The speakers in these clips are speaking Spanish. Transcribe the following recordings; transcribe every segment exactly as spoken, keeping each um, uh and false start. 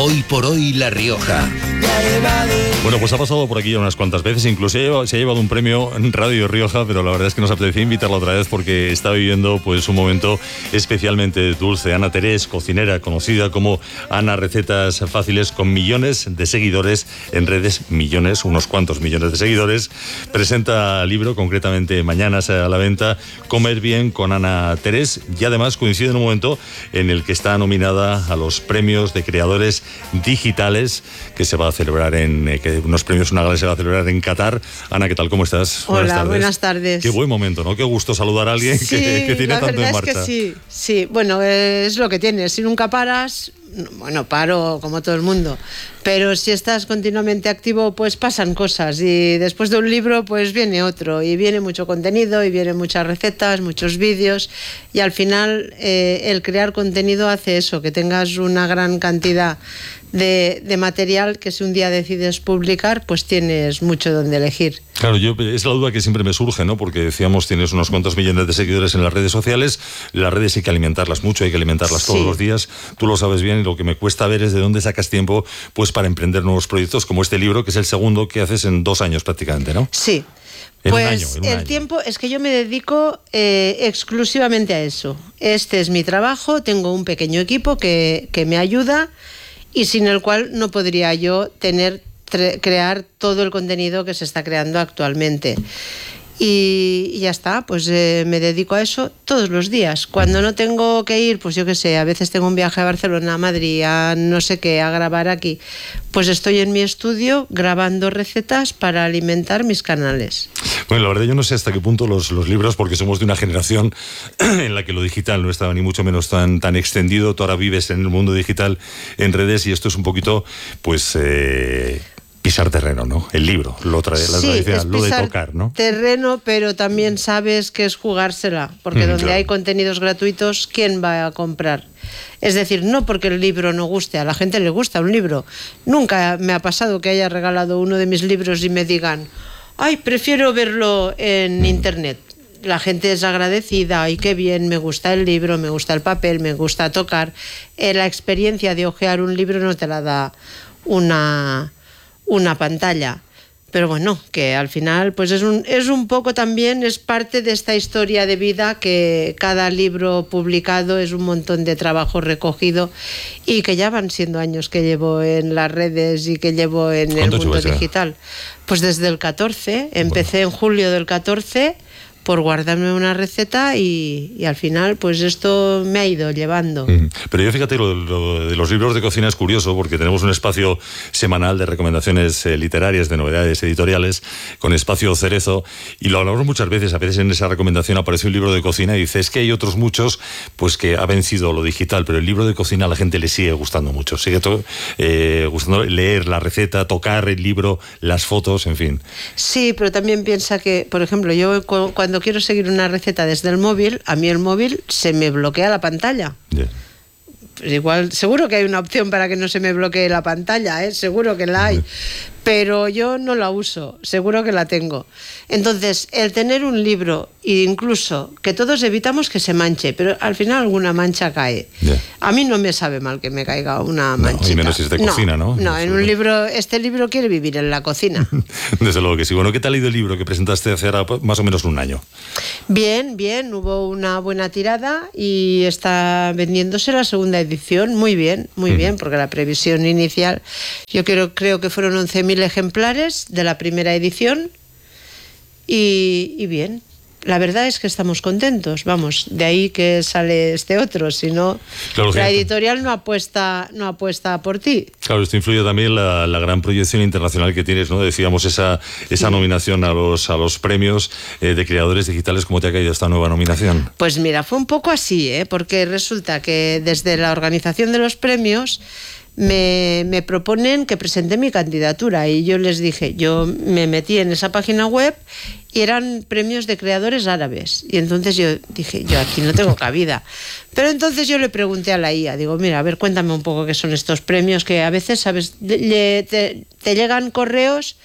Hoy por hoy La Rioja. Bueno, pues ha pasado por aquí ya unas cuantas veces, incluso se ha, llevado, se ha llevado un premio en Radio Rioja, pero la verdad es que nos apetecía invitarla otra vez porque está viviendo pues un momento especialmente dulce. Ana Terés, cocinera conocida como Ana Recetas Fáciles, con millones de seguidores en redes, millones, unos cuantos millones de seguidores, presenta libro, concretamente mañana sale a la venta, Comer Bien con Ana Terés, y además coincide en un momento en el que está nominada a los premios de creadores digitales que se va a celebrar en eh, que unos premios, una gala se va a celebrar en Qatar. Ana, ¿qué tal? ¿Cómo estás? Hola, buenas tardes. buenas tardes. Qué buen momento, ¿no? Qué gusto saludar a alguien sí, que, que tiene tanto en marcha. La verdad es que sí, sí. Bueno, es lo que tienes. Si nunca paras, bueno, paro como todo el mundo, pero si estás continuamente activo, pues pasan cosas, y después de un libro, pues viene otro, y viene mucho contenido, y vienen muchas recetas, muchos vídeos, y al final eh, el crear contenido hace eso, que tengas una gran cantidad De, de material que si un día decides publicar, pues tienes mucho donde elegir. Claro, yo es la duda que siempre me surge, ¿no? Porque decíamos, tienes unos cuantos millones de seguidores en las redes sociales, las redes hay que alimentarlas mucho, hay que alimentarlas sí. todos los días, tú lo sabes bien, y lo que me cuesta ver es de dónde sacas tiempo pues para emprender nuevos proyectos como este libro, que es el segundo que haces en dos años prácticamente, ¿no? Sí. En pues un año, en un el año. tiempo es que yo me dedico eh, exclusivamente a eso. Este es mi trabajo, tengo un pequeño equipo que, que me ayuda, y sin el cual no podría yo tener crear todo el contenido que se está creando actualmente. Y, y ya está, pues eh, me dedico a eso todos los días. Cuando no tengo que ir, pues yo qué sé, a veces tengo un viaje a Barcelona, a Madrid, a no sé qué, a grabar aquí, pues estoy en mi estudio grabando recetas para alimentar mis canales. Bueno, la verdad yo no sé hasta qué punto los, los libros, porque somos de una generación en la que lo digital no estaba ni mucho menos tan, tan extendido. Tú ahora vives en el mundo digital, en redes, y esto es un poquito, pues... Eh... pisar terreno, ¿no? El libro, lo, tra la sí, tradicional, lo de tocar, ¿no? Terreno, pero también sabes que es jugársela, porque mm, donde claro. hay contenidos gratuitos, ¿quién va a comprar? Es decir, no porque el libro no guste, a la gente le gusta un libro. Nunca me ha pasado que haya regalado uno de mis libros y me digan, ay, prefiero verlo en mm. internet. La gente es agradecida, ay, qué bien, me gusta el libro, me gusta el papel, me gusta tocar. Eh, la experiencia de hojear un libro no te la da una... una pantalla, pero bueno, que al final pues es un, es un poco también, es parte de esta historia de vida, que cada libro publicado es un montón de trabajo recogido, y que ya van siendo años que llevo en las redes y que llevo en el mundo digital. Pues desde el catorce, empecé bueno. en julio del catorce, por guardarme una receta, y, y al final pues esto me ha ido llevando. Mm. Pero yo fíjate, lo, lo de los libros de cocina es curioso, porque tenemos un espacio semanal de recomendaciones eh, literarias, de novedades editoriales, con Espacio Cerezo, y lo hablamos muchas veces. A veces en esa recomendación aparece un libro de cocina y dice, es que hay otros muchos pues que ha vencido lo digital, pero el libro de cocina a la gente le sigue gustando mucho, sigue to eh, gustando leer la receta, tocar el libro, las fotos, en fin. Sí, pero también piensa que, por ejemplo, yo cuando Cuando quiero seguir una receta desde el móvil, a mí el móvil se me bloquea la pantalla. Yeah. Pues igual, seguro que hay una opción para que no se me bloquee la pantalla, ¿eh? Seguro que la hay. Pero yo no la uso, seguro que la tengo. Entonces, el tener un libro, e incluso que todos evitamos que se manche, pero al final alguna mancha cae. Yeah. A mí no me sabe mal que me caiga una manchita. No, y menos si es de cocina, ¿no? No, no, en un libro, este libro quiere vivir en la cocina. Desde luego que sí. Bueno, ¿qué tal ha ido el libro que presentaste hace ahora más o menos un año? Bien, bien, hubo una buena tirada y está vendiéndose la segunda edición, muy bien, muy mm. bien, porque la previsión inicial, yo creo, creo que fueron once mil ejemplares de la primera edición, y, y bien, la verdad es que estamos contentos, vamos, de ahí que sale este otro, si no, claro, la editorial no apuesta, no apuesta por ti. Claro, esto influye también la, la gran proyección internacional que tienes, ¿no? Decíamos esa, esa sí. nominación a los, a los premios eh, de creadores digitales. ¿Cómo te ha caído esta nueva nominación? Pues mira, fue un poco así, ¿eh? Porque resulta que desde la organización de los premios Me, me proponen que presente mi candidatura, y yo les dije, yo me metí en esa página web y eran premios de creadores árabes, y entonces yo dije, yo aquí no tengo cabida. Pero entonces yo le pregunté a la I A, digo, mira, a ver, cuéntame un poco qué son estos premios, que a veces, sabes, le, te, te llegan correos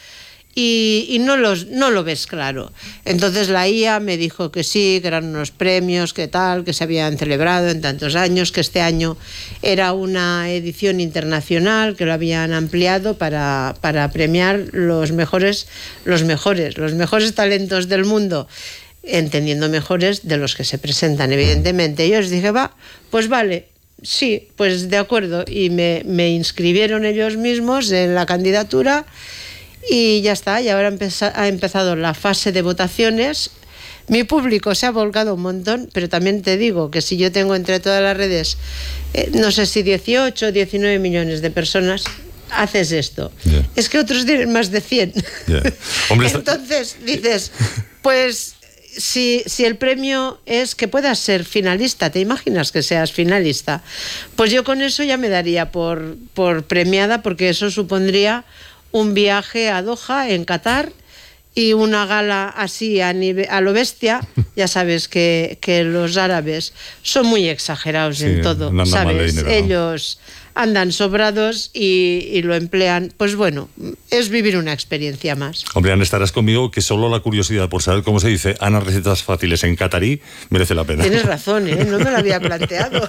y, y no, los, no lo ves claro. Entonces la I A me dijo que sí, que eran unos premios, que tal, que se habían celebrado en tantos años, que este año era una edición internacional, que lo habían ampliado para, para premiar los mejores, los mejores, los mejores talentos del mundo, entendiendo mejores de los que se presentan, evidentemente. Y yo les dije, va, pues vale, sí, pues de acuerdo. Y me, me inscribieron ellos mismos en la candidatura y ya está. Y ahora empeza, ha empezado la fase de votaciones. Mi público se ha volcado un montón, pero también te digo que si yo tengo entre todas las redes, eh, no sé si dieciocho o diecinueve millones de personas, haces esto. Yeah. Es que otros tienen más de cien. Yeah. Hombre, entonces dices, pues... Si, si el premio es que puedas ser finalista, ¿te imaginas que seas finalista? Pues yo con eso ya me daría por, por premiada, porque eso supondría un viaje a Doha, en Qatar, y una gala así a, nivel, a lo bestia. Ya sabes que, que los árabes son muy exagerados sí, en todo, ¿sabes? Dinero, ¿no? Ellos andan sobrados y, y lo emplean, pues bueno, es vivir una experiencia más. Hombre, Ana, estarás conmigo que solo la curiosidad por saber cómo se dice Ana recetas fáciles en catarí merece la pena. Tienes razón, ¿eh? No me lo había planteado.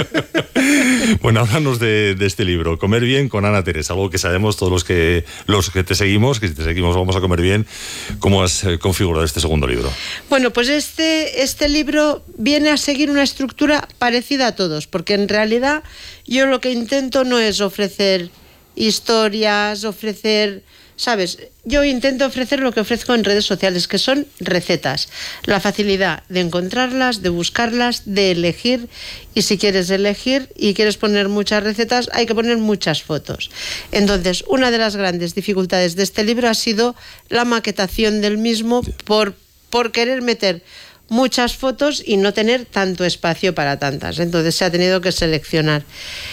Bueno, háblanos de, de este libro, Comer bien con Ana Terés, algo que sabemos todos los que, los que te seguimos, que si te seguimos vamos a comer bien. ¿Cómo has eh, configurado este segundo libro? Bueno, pues este, este libro viene a seguir una estructura parecida a todos, porque en realidad yo lo que intento no es ofrecer historias, ofrecer, ¿sabes? Yo intento ofrecer lo que ofrezco en redes sociales, que son recetas. La facilidad de encontrarlas, de buscarlas, de elegir. Y si quieres elegir y quieres poner muchas recetas, hay que poner muchas fotos. Entonces, una de las grandes dificultades de este libro ha sido la maquetación del mismo por, por querer meter muchas fotos y no tener tanto espacio para tantas. Entonces se ha tenido que seleccionar.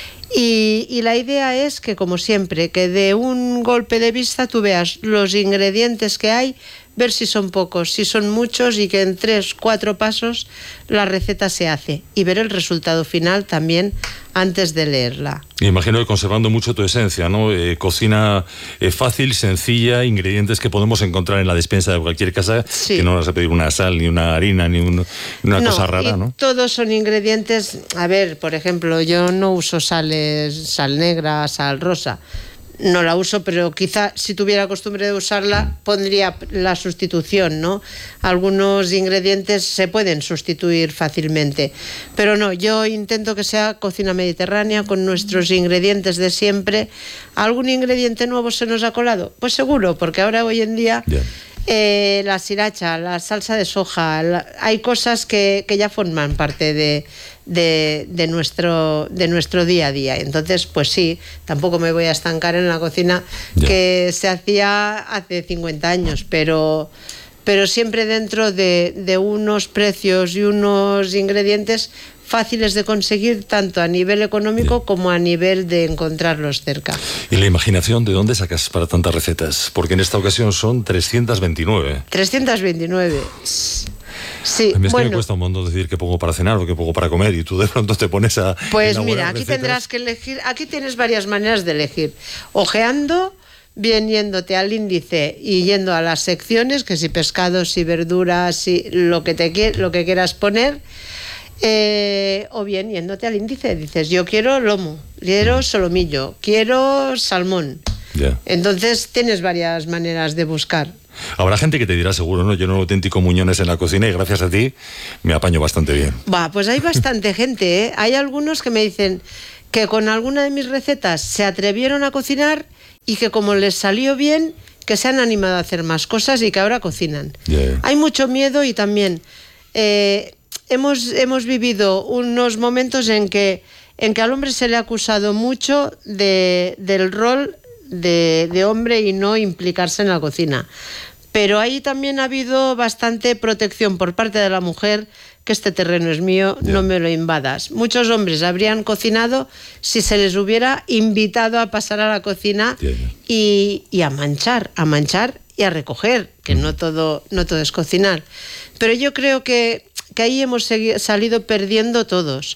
Y, y la idea es que, como siempre, que de un golpe de vista tú veas los ingredientes que hay, ver si son pocos, si son muchos, y que en tres, cuatro pasos la receta se hace, y ver el resultado final también antes de leerla. Imagino que conservando mucho tu esencia, ¿no? Eh, cocina eh, fácil, sencilla, ingredientes que podemos encontrar en la despensa de cualquier casa, sí. Que no vas a pedir una sal, ni una harina, ni un, una no, cosa rara, ¿no? Todos son ingredientes. A ver, por ejemplo, yo no uso sales, sal negra, sal rosa. No la uso, pero quizá si tuviera costumbre de usarla, pondría la sustitución, ¿no? Algunos ingredientes se pueden sustituir fácilmente. Pero no, yo intento que sea cocina mediterránea con nuestros ingredientes de siempre. ¿Algún ingrediente nuevo se nos ha colado? Pues seguro, porque ahora hoy en día... Yeah. Eh, la sriracha, la salsa de soja, la, hay cosas que, que ya forman parte de, de, de, nuestro, de nuestro día a día. Entonces, pues sí, tampoco me voy a estancar en la cocina yeah. que se hacía hace cincuenta años, pero, pero siempre dentro de, de unos precios y unos ingredientes fáciles de conseguir, tanto a nivel económico yeah. como a nivel de encontrarlos cerca. ¿Y la imaginación de dónde sacas para tantas recetas? Porque en esta ocasión son trescientas veintinueve. trescientas veintinueve. Sí, a mí es bueno, que me cuesta un montón decir que pongo para cenar o que pongo para comer, y tú de pronto te pones a... Pues mira, aquí recetas. Tendrás que elegir, aquí tienes varias maneras de elegir. Ojeando, bien yéndote al índice y yendo a las secciones, que si pescados, si verduras, si lo que, te, lo que quieras poner... Eh, o bien yéndote al índice, dices yo quiero lomo, quiero solomillo, quiero salmón. Yeah. Entonces tienes varias maneras de buscar. Habrá gente que te dirá seguro, ¿no? Yo no auténtico muñones en la cocina y gracias a ti me apaño bastante bien. Va, pues hay bastante gente, ¿eh? Hay algunos que me dicen que con alguna de mis recetas se atrevieron a cocinar y que como les salió bien, que se han animado a hacer más cosas y que ahora cocinan. Yeah. Hay mucho miedo y también... Eh, Hemos, hemos vivido unos momentos en que, en que al hombre se le ha acusado mucho de, del rol de, de hombre y no implicarse en la cocina. Pero ahí también ha habido bastante protección por parte de la mujer, que este terreno es mío, yeah. no me lo invadas. Muchos hombres habrían cocinado si se les hubiera invitado a pasar a la cocina yeah. y, y a manchar, a manchar y a recoger, que mm. no todo, no todo es cocinar. Pero yo creo que... que ahí hemos salido perdiendo todos,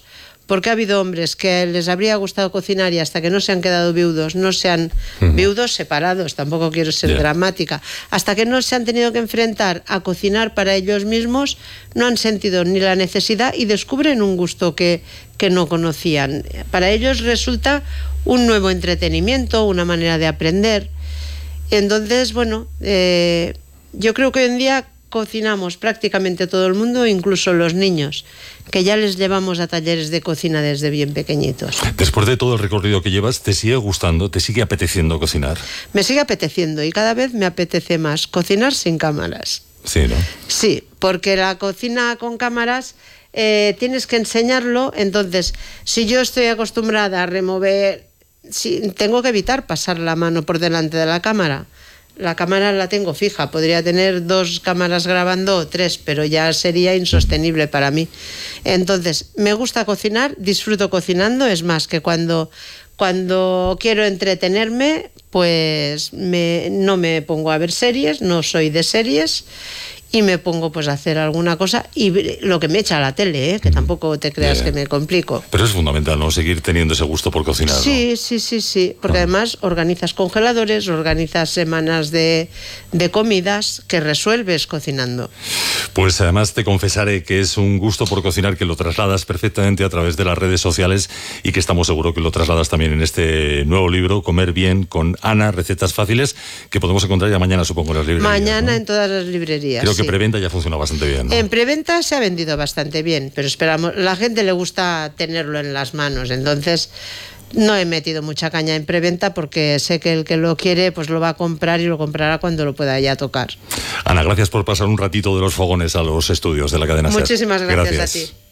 porque ha habido hombres que les habría gustado cocinar y hasta que no se han quedado viudos, no se han uh-huh. viudos separados, tampoco quiero ser yeah. dramática, hasta que no se han tenido que enfrentar a cocinar para ellos mismos, no han sentido ni la necesidad y descubren un gusto que, que no conocían. Para ellos resulta un nuevo entretenimiento, una manera de aprender. Entonces, bueno, eh, yo creo que hoy en día cocinamos prácticamente todo el mundo, incluso los niños, que ya les llevamos a talleres de cocina desde bien pequeñitos. Después de todo el recorrido que llevas, ¿te sigue gustando, te sigue apeteciendo cocinar? Me sigue apeteciendo y cada vez me apetece más cocinar sin cámaras. Sí, ¿no? Sí, porque la cocina con cámaras eh, tienes que enseñarlo, entonces si yo estoy acostumbrada a remover, si, tengo que evitar pasar la mano por delante de la cámara. La cámara la tengo fija, podría tener dos cámaras grabando o tres, pero ya sería insostenible para mí. Entonces, me gusta cocinar, disfruto cocinando, es más que cuando, cuando quiero entretenerme, pues me, no me pongo a ver series, no soy de series, y me pongo pues a hacer alguna cosa y lo que me echa a la tele, ¿eh? Que tampoco te creas yeah. que me complico. Pero es fundamental, ¿no? Seguir teniendo ese gusto por cocinar, sí, ¿no? sí, sí, sí, porque ah. además organizas congeladores, organizas semanas de, de comidas que resuelves cocinando. Pues además te confesaré que es un gusto por cocinar que lo trasladas perfectamente a través de las redes sociales y que estamos seguros que lo trasladas también en este nuevo libro, Comer Bien con Ana, recetas fáciles, que podemos encontrar ya mañana, supongo, en las librerías. Mañana, ¿no? En todas las librerías. Creo que sí. preventa ya funciona bastante bien, ¿no? En preventa se ha vendido bastante bien, pero esperamos, la gente le gusta tenerlo en las manos, entonces no he metido mucha caña en preventa porque sé que el que lo quiere pues lo va a comprar y lo comprará cuando lo pueda ya tocar. Ana, gracias por pasar un ratito de los fogones a los estudios de la cadena SER. Muchísimas gracias, gracias a ti.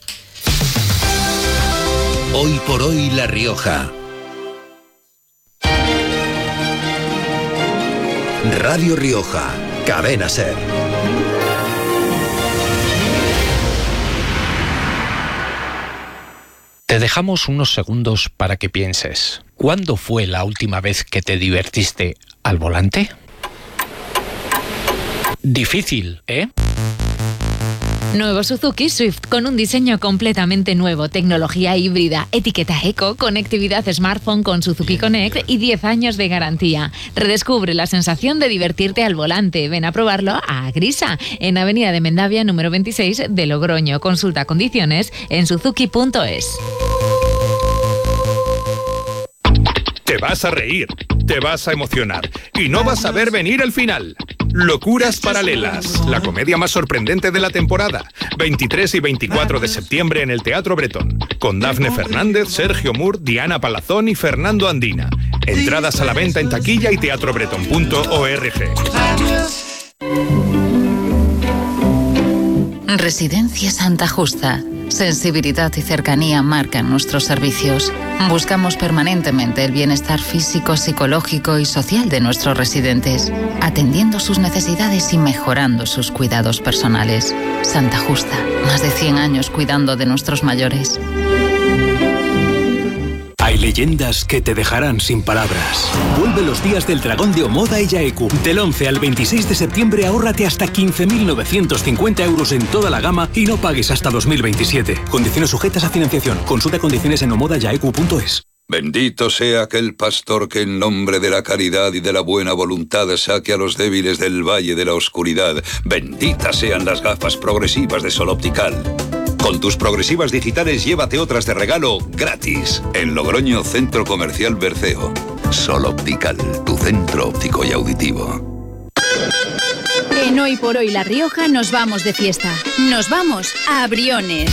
Hoy por hoy La Rioja. Radio Rioja, cadena SER. Te dejamos unos segundos para que pienses. ¿Cuándo fue la última vez que te divertiste al volante? Difícil, ¿eh? Nuevo Suzuki Swift con un diseño completamente nuevo, tecnología híbrida, etiqueta eco, conectividad smartphone con Suzuki Connect y diez años de garantía. Redescubre la sensación de divertirte al volante. Ven a probarlo a Grisa, en Avenida de Mendavia número veintiséis de Logroño. Consulta condiciones en suzuki punto es. Te vas a reír, te vas a emocionar y no vas a ver venir el final. Locuras Paralelas, la comedia más sorprendente de la temporada. veintitrés y veinticuatro de septiembre en el Teatro Bretón. Con Dafne Fernández, Sergio Moore, Diana Palazón y Fernando Andina. Entradas a la venta en taquilla y teatro bretón punto org. Residencia Santa Justa. Sensibilidad y cercanía marcan nuestros servicios. Buscamos permanentemente el bienestar físico, psicológico y social de nuestros residentes, atendiendo sus necesidades y mejorando sus cuidados personales. Santa Justa, más de cien años cuidando de nuestros mayores. Hay leyendas que te dejarán sin palabras. Vuelve los días del Dragón de Omoda y Yaeku. Del once al veintiséis de septiembre ahórrate hasta quince mil novecientos cincuenta euros en toda la gama y no pagues hasta dos mil veintisiete. Condiciones sujetas a financiación. Consulta condiciones en omoda yaeku punto es. Bendito sea aquel pastor que en nombre de la caridad y de la buena voluntad saque a los débiles del valle de la oscuridad. Benditas sean las gafas progresivas de Sol Optical. Con tus progresivas digitales llévate otras de regalo gratis. En Logroño, Centro Comercial Berceo. Sol Optical, tu centro óptico y auditivo. En Hoy por Hoy La Rioja nos vamos de fiesta. Nos vamos a Briones.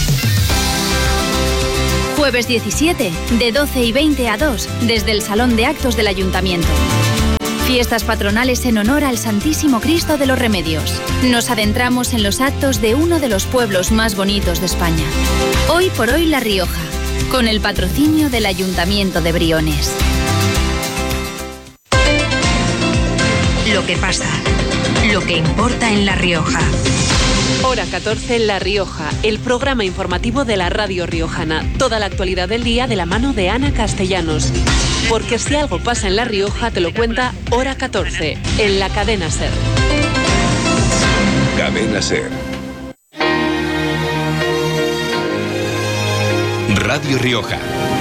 Jueves diecisiete, de doce y veinte a dos, desde el Salón de Actos del Ayuntamiento. Fiestas patronales en honor al Santísimo Cristo de los Remedios. Nos adentramos en los actos de uno de los pueblos más bonitos de España. Hoy por Hoy La Rioja, con el patrocinio del Ayuntamiento de Briones. Lo que pasa, lo que importa en La Rioja. Hora catorce en La Rioja, el programa informativo de la radio riojana. Toda la actualidad del día de la mano de Ana Castellanos. Porque si algo pasa en La Rioja, te lo cuenta Hora catorce, en la cadena SER. Cadena SER. Radio Rioja.